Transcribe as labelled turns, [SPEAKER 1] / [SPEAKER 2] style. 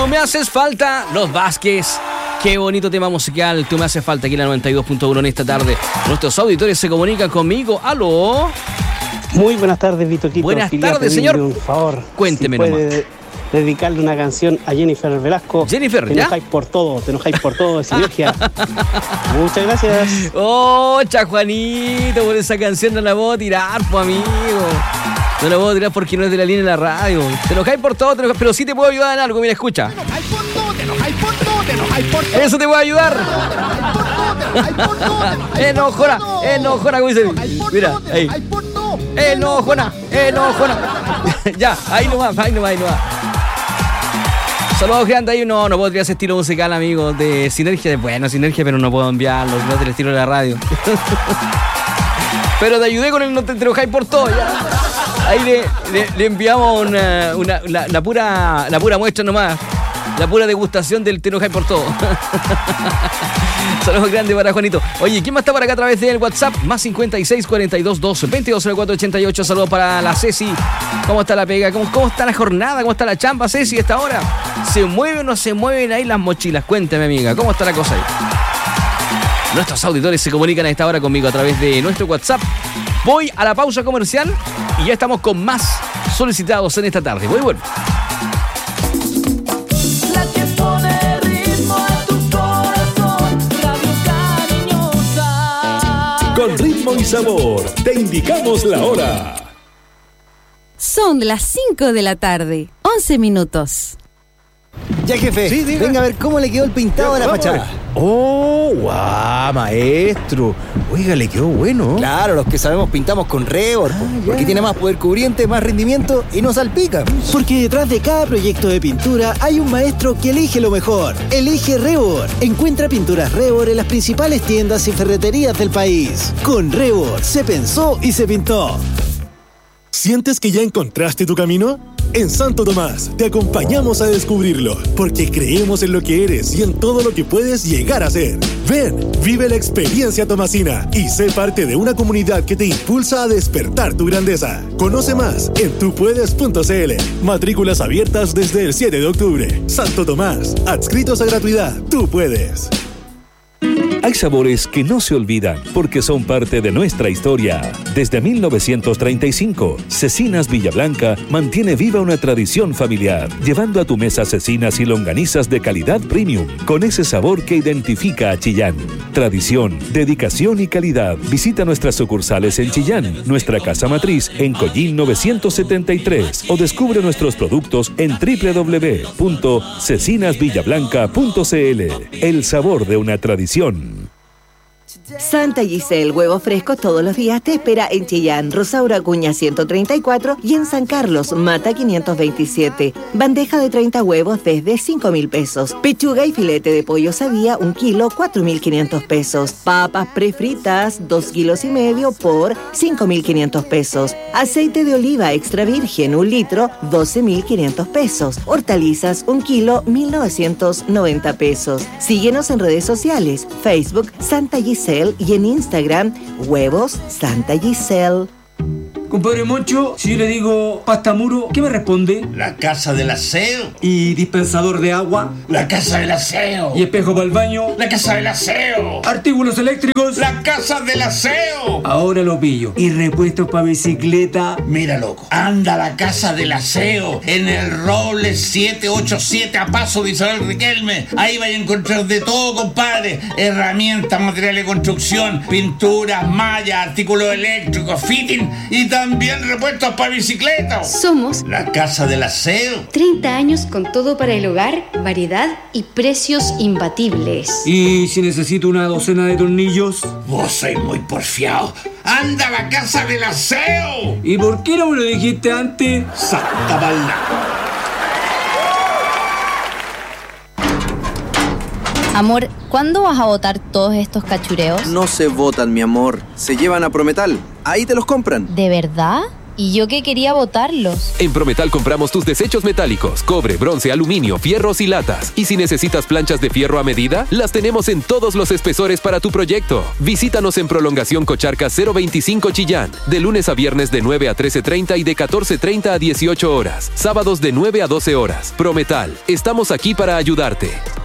[SPEAKER 1] Tú me haces falta, Los Vázquez. Qué bonito tema musical. Tú me haces falta aquí en la 92.1 en esta tarde. Nuestros auditores se comunican conmigo. ¿Aló?
[SPEAKER 2] Muy buenas tardes, Vito Quito.
[SPEAKER 1] Buenas tardes, señor.
[SPEAKER 2] Un favor.
[SPEAKER 1] Cuénteme
[SPEAKER 2] si puede dedicarle una canción a Jennifer Velasco.
[SPEAKER 1] Jennifer,
[SPEAKER 2] te enojáis por todo, de Sinergia. Muchas gracias.
[SPEAKER 1] Oh, Juanito, por esa canción no la puedo tirar, pues, amigo. No la puedo tirar porque no es de la línea de la radio. Te enojáis por todo, pero sí te puedo ayudar en algo. Mira, escucha. Eso te puede ayudar. Enojona, como dice. Mira, ahí. Enojona. Ya, ahí nomás. Saludos grandes ahí. No puedo tirar ese estilo musical, amigo, de Sinergia. Bueno, Sinergia, pero no puedo enviarlo. No es del estilo de la radio. Pero te ayudé con el no te enojáis por todo, ya. Ahí le enviamos la pura muestra nomás. La pura degustación del te enojáis por todo. Saludos grandes para Juanito. Oye, ¿quién más está por acá a través del WhatsApp? Más 56 42 12 22 04 88. Saludos para la Ceci. ¿Cómo está la pega? ¿Cómo está la jornada? ¿Cómo está la chamba, Ceci, a esta hora? ¿Se mueven o no se mueven ahí las mochilas? Cuéntame, amiga, ¿cómo está la cosa ahí? Nuestros auditores se comunican a esta hora conmigo a través de nuestro WhatsApp. Voy a la pausa comercial y ya estamos con más solicitados en esta tarde. Muy bueno.
[SPEAKER 3] Con ritmo y sabor, te indicamos la hora.
[SPEAKER 4] Son las 5 de la tarde, 11 minutos.
[SPEAKER 5] Ya, jefe, sí, venga a ver cómo le quedó el pintado a la fachada.
[SPEAKER 6] ¡Oh, guau, maestro! Oiga, le quedó bueno.
[SPEAKER 5] Claro, los que sabemos pintamos con Rebord, porque tiene más poder cubriente, más rendimiento y no salpica. Porque detrás de cada proyecto de pintura hay un maestro que elige lo mejor. Elige Rebord. Encuentra pinturas Rebord en las principales tiendas y ferreterías del país. Con Rebord se pensó y se pintó.
[SPEAKER 3] ¿Sientes que ya encontraste tu camino? En Santo Tomás te acompañamos a descubrirlo, porque creemos en lo que eres y en todo lo que puedes llegar a ser. Ven, vive la experiencia tomasina y sé parte de una comunidad que te impulsa a despertar tu grandeza. Conoce más en tupuedes.cl. Matrículas abiertas desde el 7 de octubre. Santo Tomás, adscritos a gratuidad. Tú puedes.
[SPEAKER 7] Hay sabores que no se olvidan porque son parte de nuestra historia. Desde 1935, Cecinas Villablanca mantiene viva una tradición familiar, llevando a tu mesa cecinas y longanizas de calidad premium, con ese sabor que identifica a Chillán. Tradición, dedicación y calidad. Visita nuestras sucursales en Chillán, nuestra casa matriz en Collín 973 o descubre nuestros productos en www.cecinasvillablanca.cl. El sabor de una tradición.
[SPEAKER 8] Santa Giselle, huevos frescos todos los días te espera en Chillán, Rosaura Acuña 134 y en San Carlos, Mata 527. Bandeja de 30 huevos desde 5.000 pesos. Pechuga y filete de pollo Sadía, 1 kilo, 4.500 pesos. Papas prefritas, 2,5 kilos por 5.500 pesos. Aceite de oliva extra virgen, 1 litro, 12.500 pesos. Hortalizas, 1 kilo, 1.990 pesos. Síguenos en redes sociales, Facebook Santa Giselle y en Instagram, Huevos Santa Giselle.
[SPEAKER 9] Compadre Moncho, si yo le digo pasta muro, ¿qué me responde?
[SPEAKER 10] La casa del aseo.
[SPEAKER 9] ¿Y dispensador de agua?
[SPEAKER 10] La casa del aseo.
[SPEAKER 9] ¿Y espejo para el baño?
[SPEAKER 10] La casa del aseo.
[SPEAKER 9] ¿Artículos eléctricos?
[SPEAKER 10] La casa del aseo.
[SPEAKER 9] Ahora lo pillo. ¿Y repuestos para bicicleta?
[SPEAKER 10] Mira, loco, anda a la casa del aseo en el Roble 787 a paso de Isabel Riquelme. Ahí vais a encontrar de todo, compadre. Herramientas, materiales de construcción, pinturas, mallas, artículos eléctricos, fitting y también repuestos para bicicletas.
[SPEAKER 11] Somos
[SPEAKER 10] la casa del aseo.
[SPEAKER 11] 30 años con todo para el hogar, variedad y precios imbatibles.
[SPEAKER 9] ¿Y si necesito una docena de tornillos?
[SPEAKER 10] Vos sois muy porfiado. ¡Anda a la casa del aseo!
[SPEAKER 9] ¿Y por qué no me lo dijiste antes?
[SPEAKER 10] ¡Santa balda!
[SPEAKER 12] Amor, ¿cuándo vas a botar todos estos cachureos?
[SPEAKER 13] No se botan, mi amor. Se llevan a Prometal. Ahí te los compran.
[SPEAKER 12] ¿De verdad? ¿Y yo qué quería botarlos?
[SPEAKER 13] En Prometal compramos tus desechos metálicos, cobre, bronce, aluminio, fierros y latas. Y si necesitas planchas de fierro a medida, las tenemos en todos los espesores para tu proyecto. Visítanos en Prolongación Cocharca 025 Chillán, de lunes a viernes de 9 a 13:30 y de 14:30 a 18 horas. Sábados de 9 a 12 horas. Prometal, estamos aquí para ayudarte.